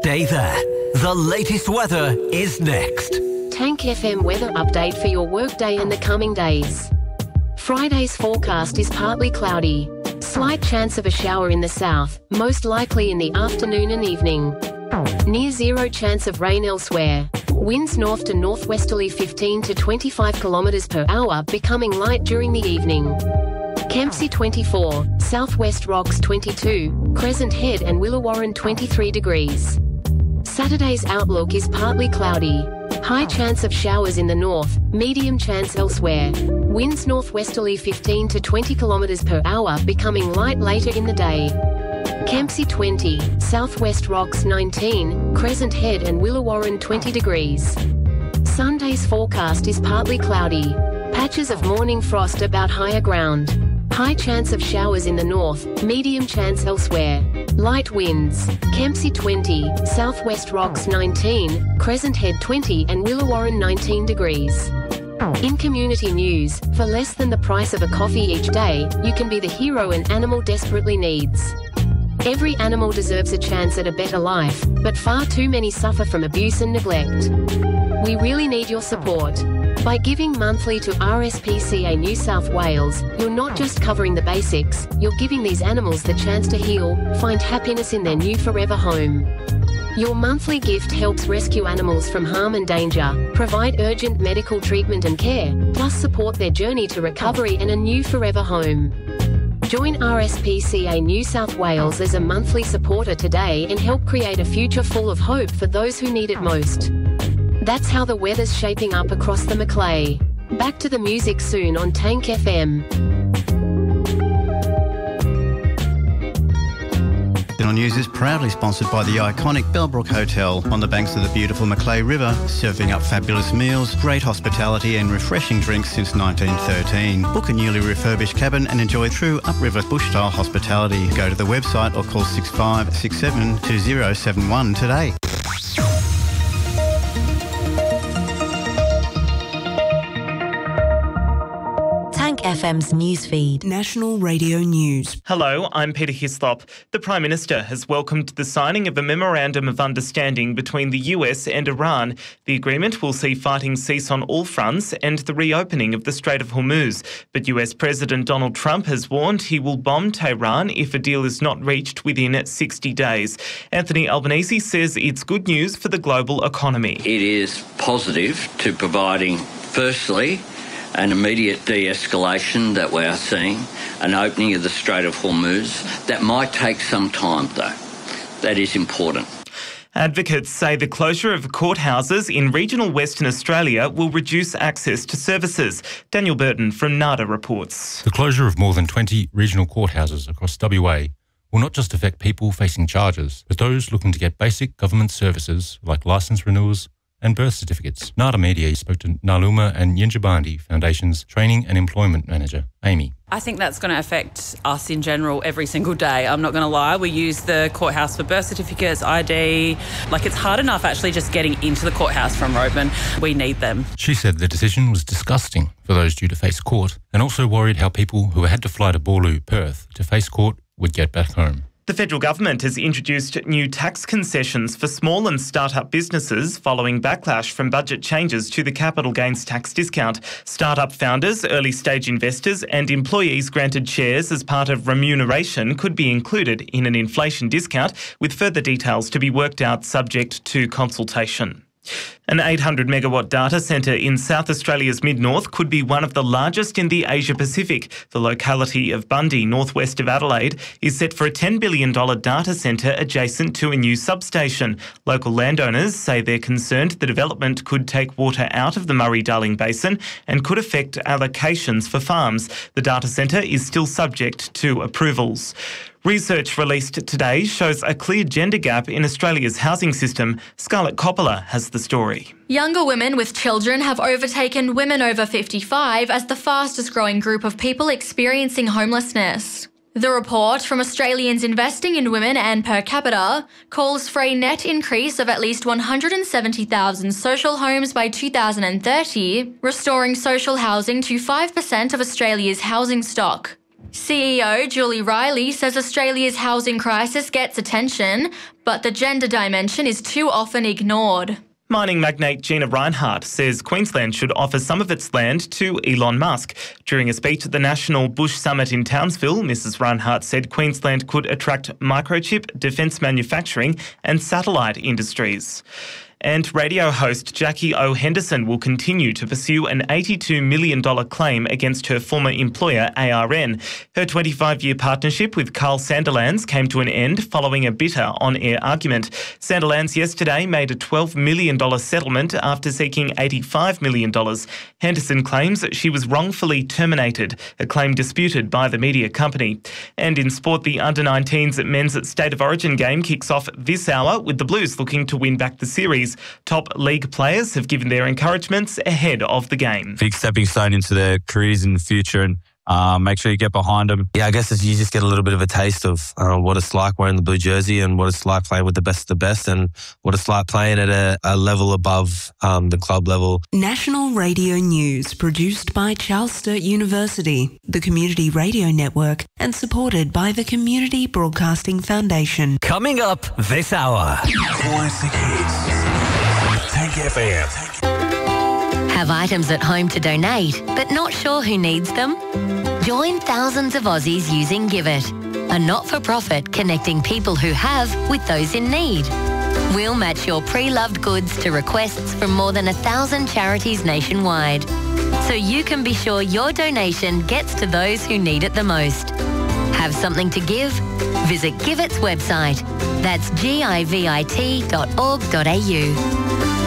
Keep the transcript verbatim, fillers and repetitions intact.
Stay there. The latest weather is next. Tank F M weather update for your workday and the coming days. Friday's forecast is partly cloudy. Slight chance of a shower in the south, most likely in the afternoon and evening. Near zero chance of rain elsewhere. Winds north to northwesterly fifteen to twenty-five kilometres per hour, becoming light during the evening. Kempsey twenty-four, Southwest Rocks twenty-two, Crescent Head and Willawarren twenty-three degrees. Saturday's outlook is partly cloudy. High chance of showers in the north, medium chance elsewhere. Winds northwesterly fifteen to twenty kilometres per hour, becoming light later in the day. Kempsey twenty, Southwest Rocks nineteen, Crescent Head and Willawarren twenty degrees. Sunday's forecast is partly cloudy. Patches of morning frost about higher ground. High chance of showers in the north, medium chance elsewhere. Light winds. Kempsey twenty, Southwest Rocks nineteen, Crescent Head twenty and Willawarren nineteen degrees. In community news, for less than the price of a coffee each day, you can be the hero an animal desperately needs. Every animal deserves a chance at a better life, but far too many suffer from abuse and neglect. We really need your support. By giving monthly to R S P C A New South Wales, you're not just covering the basics, you're giving these animals the chance to heal, find happiness in their new forever home. Your monthly gift helps rescue animals from harm and danger, provide urgent medical treatment and care, plus support their journey to recovery and a new forever home. Join R S P C A New South Wales as a monthly supporter today and help create a future full of hope for those who need it most. That's how the weather's shaping up across the Macleay. Back to the music soon on Tank F M. Signal News is proudly sponsored by the iconic Bellbrook Hotel on the banks of the beautiful Macleay River, serving up fabulous meals, great hospitality and refreshing drinks since nineteen thirteen. Book a newly refurbished cabin and enjoy true upriver bush-style hospitality. Go to the website or call six five six seven two zero seven one today. F M's newsfeed. National Radio News. Hello, I'm Peter Hislop. The Prime Minister has welcomed the signing of a Memorandum of Understanding between the U S and Iran. The agreement will see fighting cease on all fronts and the reopening of the Strait of Hormuz. But U S President Donald Trump has warned he will bomb Tehran if a deal is not reached within sixty days. Anthony Albanese says it's good news for the global economy. It is positive to providing, firstly, an immediate de-escalation that we are seeing, an opening of the Strait of Hormuz. That might take some time, though. That is important. Advocates say the closure of courthouses in regional Western Australia will reduce access to services. Daniel Burton from NADA reports. The closure of more than twenty regional courthouses across W A will not just affect people facing charges, but those looking to get basic government services like licence renewals and birth certificates. NADA Media spoke to Naluma and Yinjabandi Foundation's Training and Employment Manager, Amy. I think that's going to affect us in general every single day. I'm not going to lie. We use the courthouse for birth certificates, I D. Like, it's hard enough actually just getting into the courthouse from Roadman. We need them. She said the decision was disgusting for those due to face court and also worried how people who had to fly to Boorloo, Perth, to face court would get back home. The federal government has introduced new tax concessions for small and start-up businesses following backlash from budget changes to the capital gains tax discount. Start-up founders, early-stage investors and employees granted shares as part of remuneration could be included in an inflation discount, with further details to be worked out subject to consultation. An eight hundred megawatt data centre in South Australia's mid-north could be one of the largest in the Asia-Pacific. The locality of Bundy, northwest of Adelaide, is set for a ten billion dollars data centre adjacent to a new substation. Local landowners say they're concerned the development could take water out of the Murray-Darling Basin and could affect allocations for farms. The data centre is still subject to approvals. Research released today shows a clear gender gap in Australia's housing system. Scarlett Coppola has the story. Younger women with children have overtaken women over fifty-five as the fastest growing group of people experiencing homelessness. The report from Australians Investing in Women and Per Capita calls for a net increase of at least one hundred seventy thousand social homes by two thousand thirty, restoring social housing to five percent of Australia's housing stock. C E O Julie Riley says Australia's housing crisis gets attention, but the gender dimension is too often ignored. Mining magnate Gina Rinehart says Queensland should offer some of its land to Elon Musk. During a speech at the National Bush Summit in Townsville, Missus Rinehart said Queensland could attract microchip, defence manufacturing and satellite industries. And radio host Jackie O. Henderson will continue to pursue an eighty-two million dollars claim against her former employer A R N. Her twenty-five-year partnership with Carl Sandilands came to an end following a bitter on-air argument. Sandilands yesterday made a twelve million dollars settlement after seeking eighty-five million dollars. Henderson claims that she was wrongfully terminated, a claim disputed by the media company. And in sport, the under nineteens men's State of Origin game kicks off this hour with the Blues looking to win back the series. Top league players have given their encouragements ahead of the game. Big stepping stone into their careers in the future, and uh, make sure you get behind them. Yeah, I guess it's, you just get a little bit of a taste of uh, what it's like wearing the blue jersey and what it's like playing with the best of the best and what it's like playing at a, a level above um, the club level. National Radio News, produced by Charles Sturt University, the Community Radio Network, and supported by the Community Broadcasting Foundation. Coming up this hour. Classic hits. Tank F M. Have items at home to donate, but not sure who needs them? Join thousands of Aussies using Give It, a not-for-profit connecting people who have with those in need. We'll match your pre-loved goods to requests from more than a thousand charities nationwide, so you can be sure your donation gets to those who need it the most. Have something to give? Visit Give It's website. That's givit dot org dot a u.